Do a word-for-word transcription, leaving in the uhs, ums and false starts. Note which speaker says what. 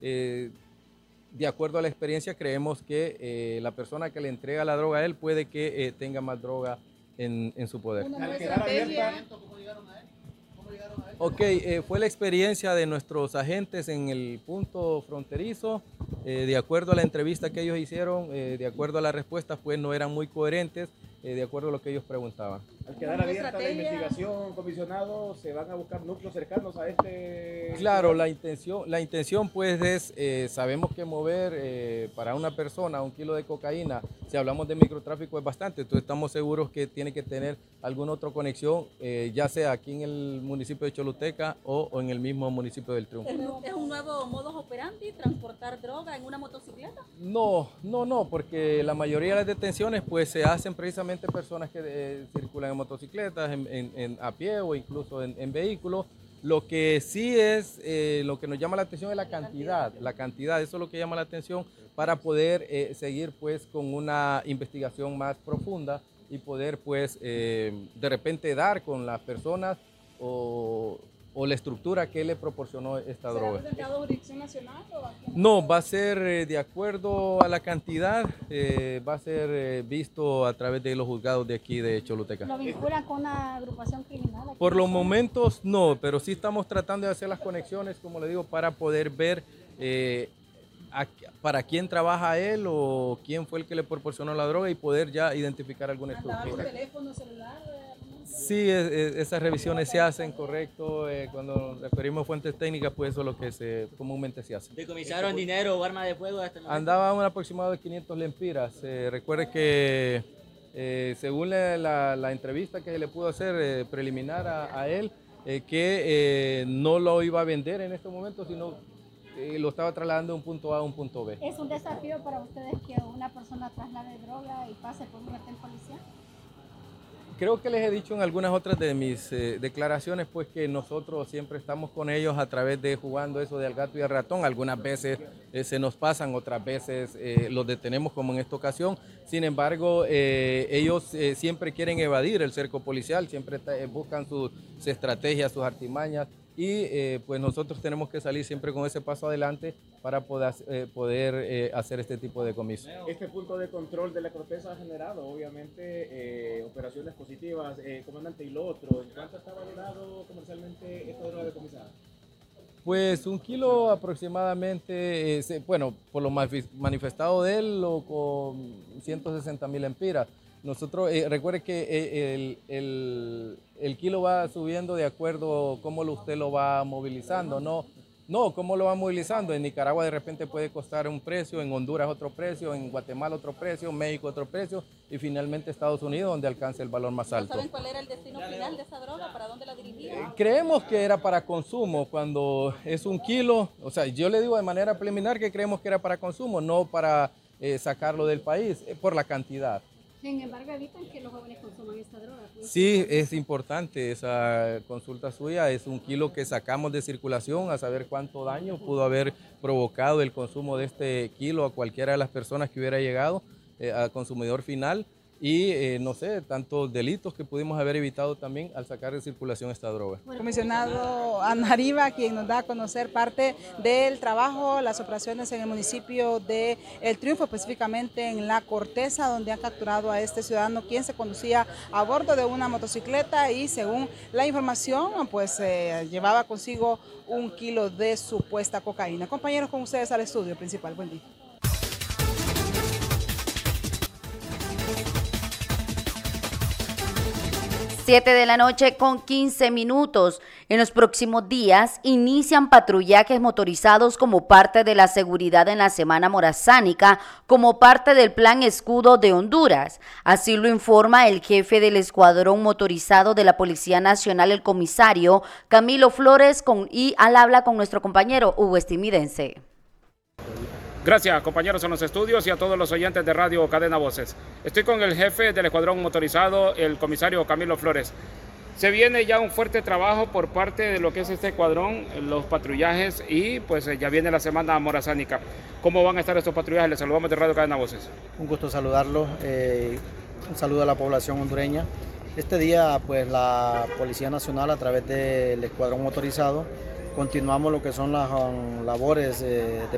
Speaker 1: eh, de acuerdo a la experiencia, creemos que eh, la persona que le entrega la droga a él puede que eh, tenga más droga en, en su poder.
Speaker 2: Una nueva estrategia.
Speaker 1: Ok, eh, fue la experiencia de nuestros agentes en el punto fronterizo. Eh, de acuerdo a la entrevista que ellos hicieron, eh, de acuerdo a las respuestas, pues no eran muy coherentes, eh, de acuerdo a lo que ellos preguntaban.
Speaker 3: Al quedar abierta la investigación, comisionado, ¿se van a buscar núcleos cercanos a este?
Speaker 1: Claro, la intención, la intención pues es, eh, sabemos que mover eh, para una persona un kilo de cocaína, si hablamos de microtráfico es bastante, entonces estamos seguros que tiene que tener alguna otra conexión, eh, ya sea aquí en el municipio de Choluteca o, o en el mismo municipio del Triunfo.
Speaker 2: ¿Es un nuevo modus operandi transportar droga en una motocicleta?
Speaker 1: No, no, no, porque la mayoría de las detenciones pues se hacen precisamente personas que eh, circulan en motocicletas, en, en, en, a pie o incluso en, en vehículos. Lo que sí es, eh, lo que nos llama la atención es la cantidad, la cantidad, eso es lo que llama la atención para poder eh, seguir pues con una investigación más profunda y poder pues eh, de repente dar con las personas o, o la estructura que le proporcionó esta
Speaker 2: ¿Será
Speaker 1: droga.
Speaker 2: presentado a jurisdicción nacional o aquí?
Speaker 1: No, va a ser eh, de acuerdo a la cantidad, eh, va a ser eh, visto a través de los juzgados de aquí de Choluteca.
Speaker 2: ¿Lo vinculan con una agrupación criminal? aquí
Speaker 1: Por
Speaker 2: en la
Speaker 1: los
Speaker 2: zona?
Speaker 1: momentos no, pero sí estamos tratando de hacer las conexiones, como le digo, para poder ver eh, a- para quién trabaja él o quién fue el que le proporcionó la droga y poder ya identificar alguna
Speaker 2: ¿Andaba con
Speaker 1: estructura.
Speaker 2: teléfono celular? eh,
Speaker 1: Sí, es- es- esas revisiones se hacen, correcto. eh, cuando nos referimos a fuentes técnicas, pues eso es lo que se, comúnmente se hace.
Speaker 4: ¿Decomisaron dinero o armas de fuego hasta el momento?
Speaker 1: Andaba un aproximado de quinientos lempiras. Eh, recuerde que eh, según la, la- la entrevista que se le pudo hacer eh, preliminar a, a él, eh, que eh, no lo iba a vender en este momento, sino eh, lo estaba trasladando de un punto A a un punto B.
Speaker 2: ¿Es un desafío para ustedes que una persona traslade droga y pase por un retén policial?
Speaker 1: Creo que les he dicho en algunas otras de mis eh, declaraciones, pues que nosotros siempre estamos con ellos a través de jugando eso del gato y el ratón. Algunas veces eh, se nos pasan, otras veces eh, los detenemos como en esta ocasión. Sin embargo, eh, ellos eh, siempre quieren evadir el cerco policial, siempre ta- eh, buscan sus, sus estrategias, sus artimañas. Y eh, pues nosotros tenemos que salir siempre con ese paso adelante para poder, eh, poder eh, hacer este tipo de comisos.
Speaker 3: Este punto de control de la Corteza ha generado, obviamente, eh, operaciones positivas. Eh, comandante, y lo otro, ¿en cuánto está valorado comercialmente esta droga decomisada?
Speaker 1: Pues un kilo aproximadamente, eh, se- bueno, por lo mafi- manifestado de él, lo con ciento sesenta mil empiras. Nosotros, eh, recuerde que eh, el, el- el kilo va subiendo de acuerdo a cómo lo- usted lo va movilizando, ¿no? No, cómo lo va movilizando. En Nicaragua de repente puede costar un precio, en Honduras otro precio, en Guatemala otro precio, en México otro precio y finalmente Estados Unidos donde alcanza el valor más
Speaker 2: ¿No
Speaker 1: alto.
Speaker 2: saben cuál era el destino final de esa droga? ¿Para dónde la dirigía?
Speaker 1: Creemos que era para consumo cuando es un kilo, o sea, yo le digo de manera preliminar que creemos que era para consumo, no para eh, sacarlo del país, eh, por la cantidad.
Speaker 2: Sin embargo, evitan que los jóvenes consuman esta droga. pues.
Speaker 1: Sí, es importante esa consulta suya, es un kilo que sacamos de circulación a saber cuánto daño pudo haber provocado el consumo de este kilo a cualquiera de las personas que hubiera llegado eh, al consumidor final y eh, no sé, tantos delitos que pudimos haber evitado también al sacar de circulación esta droga.
Speaker 5: Comisionado Anariba, quien nos da a conocer parte del trabajo, las operaciones en el municipio de El Triunfo, específicamente en La Corteza, donde han capturado a este ciudadano quien se conducía a bordo de una motocicleta y según la información, pues eh, llevaba consigo un kilo de supuesta cocaína. Compañeros, con ustedes al estudio principal. Buen día.
Speaker 6: siete de la noche con quince minutos. En los próximos días inician patrullajes motorizados como parte de la seguridad en la Semana Morazánica, como parte del Plan Escudo de Honduras. Así lo informa el jefe del Escuadrón Motorizado de la Policía Nacional, el comisario Camilo Flores, con, y al habla con nuestro compañero Hugo Estimidense.
Speaker 7: Gracias, compañeros en los estudios y a todos los oyentes de Radio Cadena Voces. Estoy con el jefe del Escuadrón Motorizado, el comisario Camilo Flores. Se viene ya un fuerte trabajo por parte de lo que es este escuadrón, los patrullajes y pues ya viene la Semana Morazánica. ¿Cómo van a estar estos patrullajes? Les saludamos de Radio Cadena Voces.
Speaker 8: Un gusto saludarlos, eh, un saludo a la población hondureña. Este día pues la Policía Nacional a través del Escuadrón Motorizado continuamos lo que son las um, labores eh, de